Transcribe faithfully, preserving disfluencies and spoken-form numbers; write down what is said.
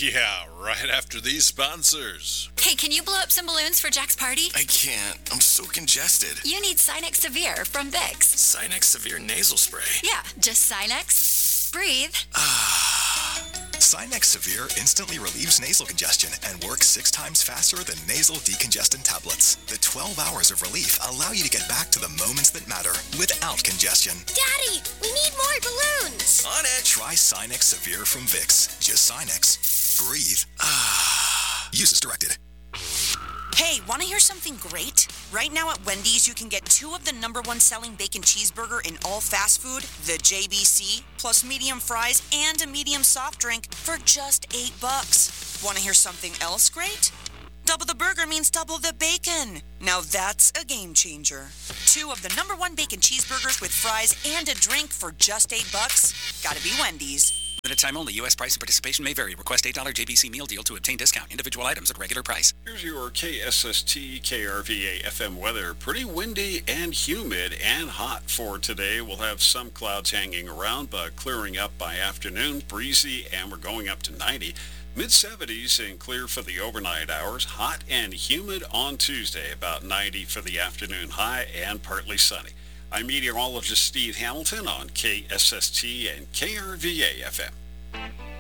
Yeah, right after these sponsors. Hey, can you blow up some balloons for Jack's party? I can't. I'm so congested. You need Sinex Severe from Vicks. Sinex Severe Nasal Spray. Yeah, just Sinex. Breathe. Ah. Sinex Severe instantly relieves nasal congestion and works six times faster than nasal decongestant tablets. The twelve hours of relief allow you to get back to the moments that matter without congestion. Daddy, we need more balloons. On it. Try Sinex Severe from Vicks. Just Sinex. Breathe. Ah. Use as directed. Hey, want to hear something great? Right now at Wendy's, you can get two of the number one selling bacon cheeseburger in all fast food, the J B C, plus medium fries and a medium soft drink for just eight bucks. Want to hear something else great? Double the burger means double the bacon. Now that's a game changer. Two of the number one bacon cheeseburgers with fries and a drink for just eight bucks. Gotta be Wendy's. Limited time only. U S price and participation may vary. Request eight dollars J B C meal deal to obtain discount. Individual items at regular price. Here's your K S S T K R V A F M weather. Pretty windy and humid and hot for today. We'll have some clouds hanging around, but clearing up by afternoon. Breezy, and we're going up to ninety. mid seventies and clear for the overnight hours. Hot and humid on Tuesday. About ninety for the afternoon high and partly sunny. I'm meteorologist Steve Hamilton on K S S T and K R V A F M.